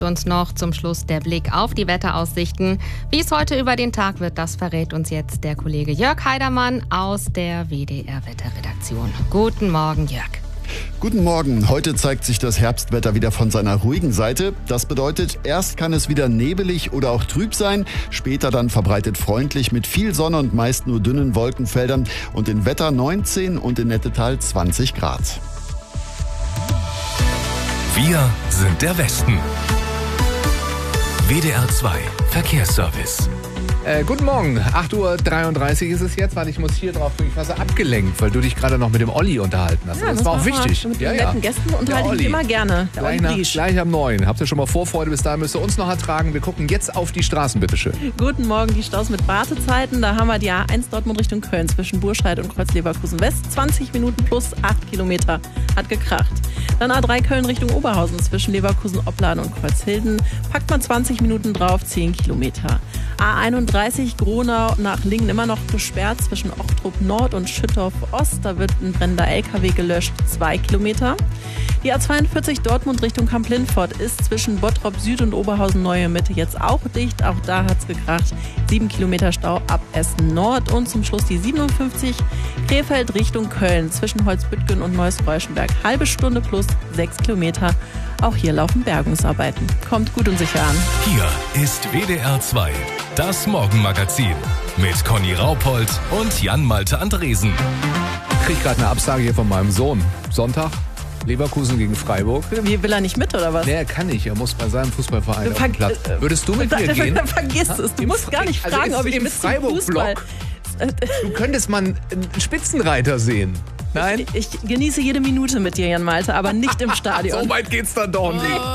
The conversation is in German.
Uns noch zum Schluss der Blick auf die Wetteraussichten. Wie es heute über den Tag wird, das verrät uns jetzt der Kollege Jörg Heidermann aus der WDR-Wetterredaktion. Guten Morgen, Jörg. Guten Morgen. Heute zeigt sich das Herbstwetter wieder von seiner ruhigen Seite. Das bedeutet, erst kann es wieder nebelig oder auch trüb sein, später dann verbreitet freundlich mit viel Sonne und meist nur dünnen Wolkenfeldern und in Wetter 19 und in Nettetal 20 Grad. Wir sind der Westen. WDR 2 Verkehrsservice. Guten Morgen, 8:33 Uhr ist es jetzt, weil ich muss hier drauf, ich war so abgelenkt, weil du dich gerade noch mit dem Olli unterhalten hast. Ja, das war auch wichtig. Mit den netten Gästen unterhalte ich mich immer gerne. Der Olli Briesch. Gleich am 9. Habt ihr schon mal Vorfreude? Bis dahin müsst ihr uns noch ertragen. Wir gucken jetzt auf die Straßen, bitteschön. Guten Morgen, die Staus mit Wartezeiten. Da haben wir die A1 Dortmund Richtung Köln zwischen Burscheid und Kreuz West. 20 Minuten plus 8 Kilometer. Hat gekracht. Dann A3 Köln Richtung Oberhausen zwischen Leverkusen-Opladen und Kreuzhilden. Packt man 20 Minuten drauf, 10 Kilometer. A31 Gronau nach Lingen immer noch gesperrt zwischen Ochtrup Nord und Schüttorf Ost. Da wird ein brennender LKW gelöscht, 2 Kilometer. Die A42 Dortmund Richtung Kamp-Lindfort ist zwischen Bottrop Süd und Oberhausen Neue Mitte jetzt auch dicht. Auch da hat's gekracht. 7 Kilometer Stau ab Essen Nord. Und zum Schluss die 57 Krefeld Richtung Köln zwischen Holzbüttgen und Neuss-Reuschenberg. Halbe Stunde plus 6 Kilometer. Auch hier laufen Bergungsarbeiten. Kommt gut und sicher an. Hier ist WDR 2, das Morgenmagazin mit Conny Raupold und Jan-Malte Andresen. Ich krieg gerade eine Absage hier von meinem Sohn. Sonntag, Leverkusen gegen Freiburg. Wie, will er nicht mit, oder was? Nee, er kann nicht. Er muss bei seinem Fußballverein auf den Platz. Würdest du mit mir gehen? Vergiss es. Du musst gar nicht fragen, ob ich mit zum Fußball... Du könntest mal einen Spitzenreiter sehen. Nein? Ich genieße jede Minute mit dir, Jan Malte, aber nicht im Stadion. So weit geht's dann doch nicht.